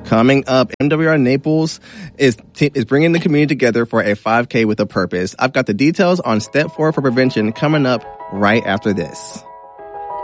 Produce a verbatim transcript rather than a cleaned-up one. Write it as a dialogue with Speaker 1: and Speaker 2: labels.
Speaker 1: Coming up, M W R Naples is t- is bringing the community together for a five K with a purpose. I've got the details on Step four for Prevention coming up right after this.